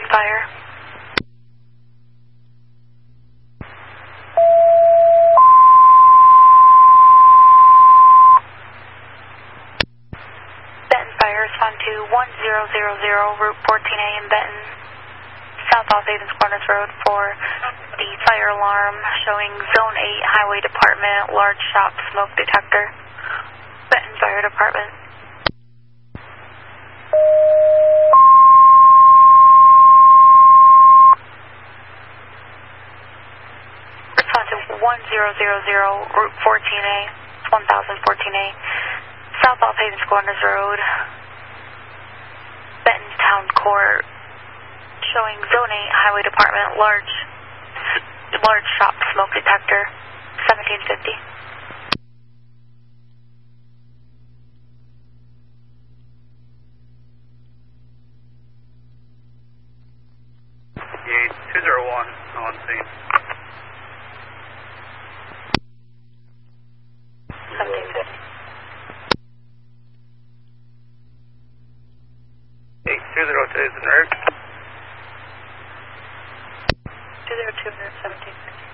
fire. Benton Fire, respond to 1000 Route 14A in Benton, south off Havens Corners Road for the fire alarm showing Zone 8 Highway Department, large shop smoke detector. Benton Fire Department. Respond to 1000 Route 14A, 1014A, south off Havens Corners Road, Benton Town Court, showing Zone 8 Highway Department, large shop smoke detector, 1750. Gate 201 on scene. 1750. 202 is in route. 202 1750.